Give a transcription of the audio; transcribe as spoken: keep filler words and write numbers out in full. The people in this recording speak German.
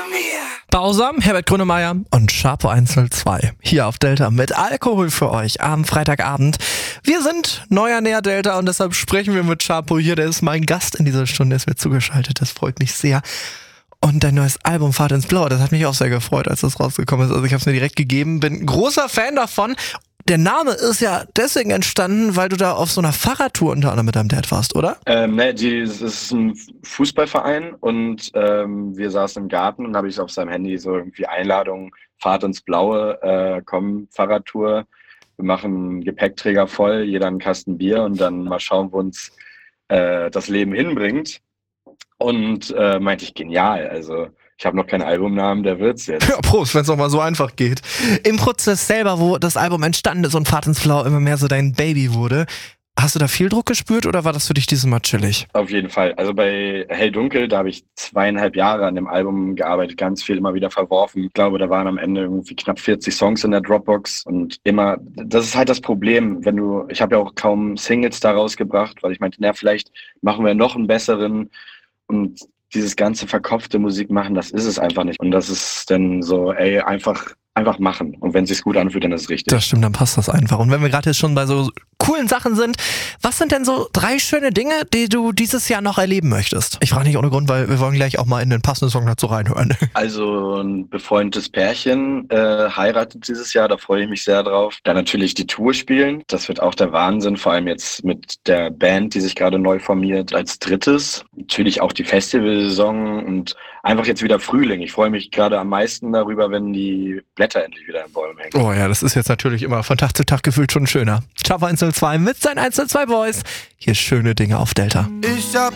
Bausam, Herbert Grönemeyer und Sharpo eins null zwei. Hier auf Delta mit Alkohol für euch am Freitagabend. Wir sind neuer Näher Delta und deshalb sprechen wir mit Sharpo hier. Der ist mein Gast in dieser Stunde, ist mir zugeschaltet. Das freut mich sehr. Und dein neues Album Fahrt ins Blaue, das hat mich auch sehr gefreut, als das rausgekommen ist. Also ich habe es mir direkt gegeben, bin ein großer Fan davon. Der Name ist ja deswegen entstanden, weil du da auf so einer Fahrradtour unter anderem mit deinem Dad warst, oder? Ähm, ne, die, es ist ein Fußballverein und ähm, wir saßen im Garten und habe ich auf seinem Handy so irgendwie Einladung, Fahrt ins Blaue, äh, komm, Fahrradtour, wir machen einen Gepäckträger voll, jeder einen Kasten Bier und dann mal schauen, wo uns äh, das Leben hinbringt. Und äh, meinte ich, genial, also ich habe noch keinen Albumnamen, der wird's jetzt. Ja, Prost, wenn es auch mal so einfach geht. Im Prozess selber, wo das Album entstanden ist und Fahrt ins Blaue immer mehr so dein Baby wurde, hast du da viel Druck gespürt oder war das für dich dieses Mal chillig? Auf jeden Fall. Also bei Hell Dunkel, da habe ich zweieinhalb Jahre an dem Album gearbeitet, ganz viel immer wieder verworfen. Ich glaube, da waren am Ende irgendwie knapp vierzig Songs in der Dropbox und immer, das ist halt das Problem, wenn du, ich habe ja auch kaum Singles da rausgebracht, weil ich meinte, na, vielleicht machen wir noch einen besseren und dieses ganze verkopfte Musik machen, das ist es einfach nicht. Und das ist dann so, ey, einfach, einfach machen. Und wenn es sich gut anfühlt, dann ist es richtig. Das stimmt, dann passt das einfach. Und wenn wir gerade jetzt schon bei so coolen Sachen sind, was sind denn so drei schöne Dinge, die du dieses Jahr noch erleben möchtest? Ich frage nicht ohne Grund, weil wir wollen gleich auch mal in den passenden Song dazu reinhören. Also ein befreundetes Pärchen äh, heiratet dieses Jahr, da freue ich mich sehr drauf. Dann natürlich die Tour spielen, das wird auch der Wahnsinn, vor allem jetzt mit der Band, die sich gerade neu formiert als drittes. Natürlich auch die Festivalsaison und einfach jetzt wieder Frühling. Ich freue mich gerade am meisten darüber, wenn die Blätter endlich wieder im Bäumen hängen. Oh ja, das ist jetzt natürlich immer von Tag zu Tag gefühlt schon schöner. Sharpo eins null zwei mit seinen eins null zwei Boys. Hier schöne Dinge auf Delta. Ich hab